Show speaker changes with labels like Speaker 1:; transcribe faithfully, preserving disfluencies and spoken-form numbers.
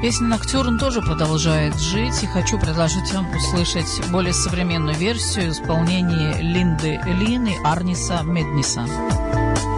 Speaker 1: Песня «Ноктюрн» тоже продолжает жить, и хочу предложить вам услышать более современную версию в исполнении Линды Лин и Арниса Медниса.